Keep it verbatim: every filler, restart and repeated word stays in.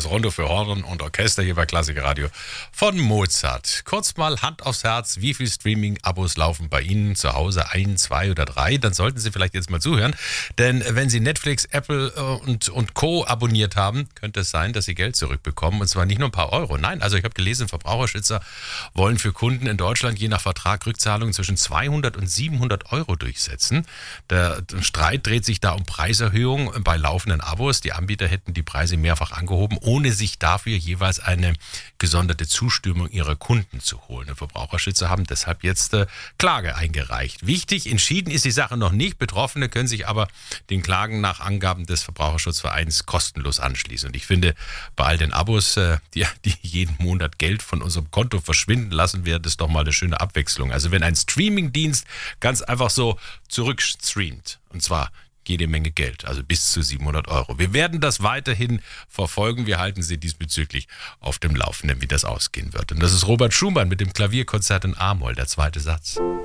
Rondo für Horn und Orchester hier bei Klassik Radio von Mozart. Kurz mal Hand aufs Herz, wie viele Streaming-Abos laufen bei Ihnen zu Hause? Ein, zwei oder drei? Dann sollten Sie vielleicht jetzt mal zuhören, denn wenn Sie Netflix, Apple und, und Co. abonniert haben, könnte es sein, dass Sie Geld zurückbekommen und zwar nicht nur ein paar Euro. Nein, also ich habe gelesen, Verbraucherschützer wollen für Kunden in Deutschland je nach Vertrag Rückzahlungen zwischen zweihundert und siebenhundert Euro durchsetzen. Der Streit dreht sich da um Preiserhöhungen bei laufenden Abos. Die Anbieter hätten die Preise mehrfach angehoben, ohne sich dafür jeweils eine gesonderte Zustimmung ihrer Kunden zu holen. Die Verbraucherschützer haben deshalb jetzt äh, Klage eingereicht. Wichtig, entschieden ist die Sache noch nicht. Betroffene können sich aber den Klagen nach Angaben des Verbraucherschutzvereins kostenlos anschließen. Und ich finde, bei all den Abos, äh, die, die jeden Monat Geld von unserem Konto verschwinden lassen, wäre das doch mal eine schöne Abwechslung. Also wenn ein Streamingdienst ganz einfach so zurückstreamt, und zwar jede Menge Geld, also bis zu siebenhundert Euro. Wir werden das weiterhin verfolgen. Wir halten Sie diesbezüglich auf dem Laufenden, wie das ausgehen wird. Und das ist Robert Schumann mit dem Klavierkonzert in A-Moll, der zweite Satz.